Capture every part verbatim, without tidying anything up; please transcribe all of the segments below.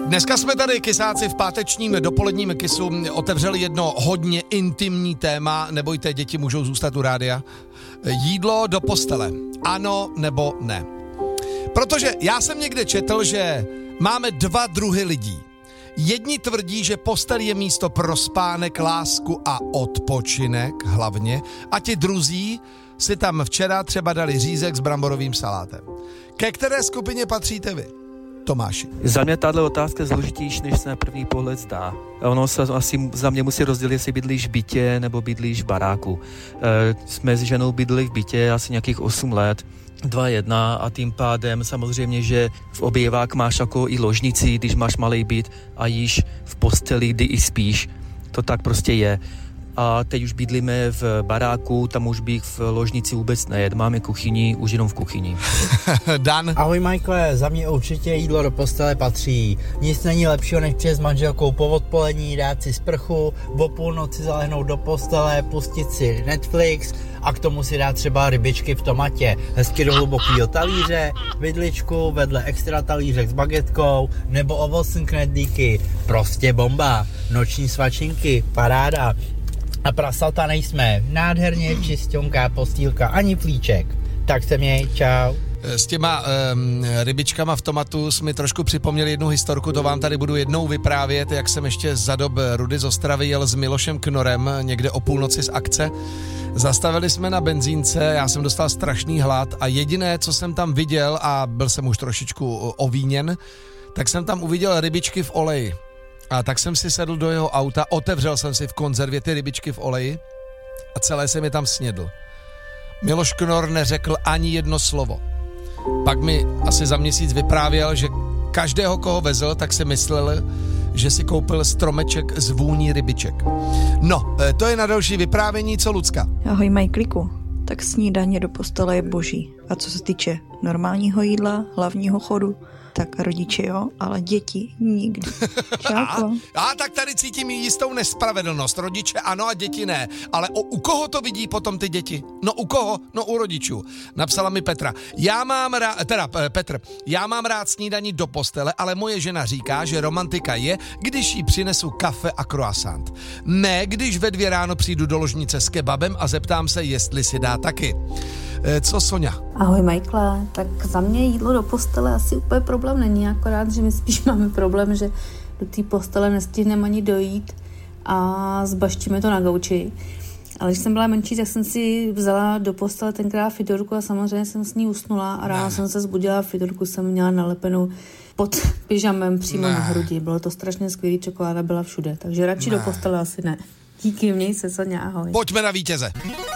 Dneska jsme tady, kysáci, v pátečním dopoledním kysu otevřeli jedno hodně intimní téma. Nebojte, děti můžou zůstat u rádia. Jídlo do postele. Ano nebo ne? Protože já jsem někde četl, že máme dva druhy lidí. Jedni tvrdí, že postel je místo pro spánek, lásku a odpočinek hlavně, a ti druzí si tam včera třeba dali řízek s bramborovým salátem. Ke které skupině patříte vy, Tomáši? Za mě tahle otázka je zložitější, než se na první pohled zdá. Ono se asi za mě musí rozdělit, jestli bydlíš v bytě nebo bydlíš v baráku. E, jsme s ženou bydleli v bytě asi nějakých osm let, dva jedna, a tím pádem samozřejmě, že v obývák máš jako i ložnici, když máš malý byt, a již v posteli, kdy i spíš. To tak prostě je. A teď už bydlíme v baráku, tam už bych v ložnici vůbec nejet. Máme kuchyni, už jenom v kuchyni. Dan. Ahoj Michael, za mě určitě jídlo do postele patří. Nic není lepšího, než přijet s manželkou po odpolední, dát si sprchu, o půlnoci zalehnout do postele, pustit si Netflix a k tomu si dát třeba rybičky v tomatě. Hezky do hlubokýho talíře, vidličku, vedle extra talířek s bagetkou nebo ovocný knedlíky. Prostě bomba. Noční svačinky, paráda. A prasata nejsme. Nádherně čisťonká postýlka, ani flíček. Tak se měj, čau. S těma um, rybičkama v tomatu jsme trošku připomněli jednu historku, to vám tady budu jednou vyprávět, jak jsem ještě za dob Rudy z Ostravy jel s Milošem Knorem někde o půlnoci z akce. Zastavili jsme na benzínce, já jsem dostal strašný hlad a jediné, co jsem tam viděl, a byl jsem už trošičku ovíněn, tak jsem tam uviděl rybičky v oleji. A tak jsem si sedl do jeho auta, otevřel jsem si v konzervě ty rybičky v oleji a celé jsem je tam snědl. Miloš Knor neřekl ani jedno slovo. Pak mi asi za měsíc vyprávěl, že každého, koho vezl, tak si myslel, že si koupil stromeček z vůní rybiček. No, to je na další vyprávění, co Lucka? Ahoj Majkliku, tak snídaně do postele je boží. A co se týče normálního jídla, hlavního chodu, tak rodiče jo, ale děti nikdy. Čauko. A, a tak tady cítím jistou nespravedlnost. Rodiče ano a děti ne. Ale o, u koho to vidí potom ty děti? No u koho? No u rodičů. Napsala mi Petra. Já mám rád, teda Petr, já mám rád snídaní do postele, ale moje žena říká, že romantika je, když jí přinesu kafe a croissant. Ne, když ve dvě ráno přijdu do ložnice s kebabem a zeptám se, jestli si dá taky. Co Soňa? Ahoj Michael, tak za mě jídlo do postele asi úplně problém není, akorát, že my spíš máme problém, že do té postele nestihneme ani dojít a zbaštíme to na gauči. Ale když jsem byla menší, tak jsem si vzala do postele tenkrát fidorku a samozřejmě jsem s ní usnula a ráno ne. jsem se zbudila, fidorku jsem měla nalepenou pod pyžamem přímo ne. na hrudi. Bylo to strašně skvělý, čokoláda byla všude, takže radši ne. do postele asi ne. Díky, měj se, Soňa, ahoj. Pojďme na vítěze.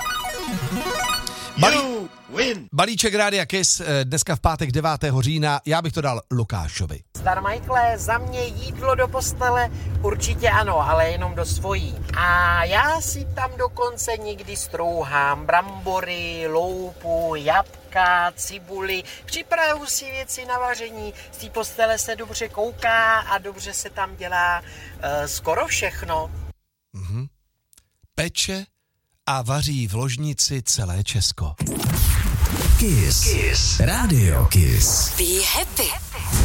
Balí... Balíček Rádia Kiss dneska v pátek devátého října, já bych to dal Lukášovi. Zdar Michael, za mě jídlo do postele určitě ano, ale jenom do svojí. A já si tam dokonce někdy strouhám brambory, loupu, jabka, cibuli, připravuju si věci na vaření, z té postele se dobře kouká a dobře se tam dělá uh, skoro všechno. Mhm. Peče a vaří v ložnici celé Česko. Kiss. Kiss. Radio Kiss. Be happy.